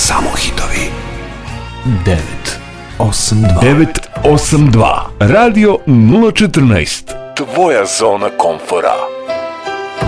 Samo hitovi. 982 Radio 014. Tvoja zona komfora.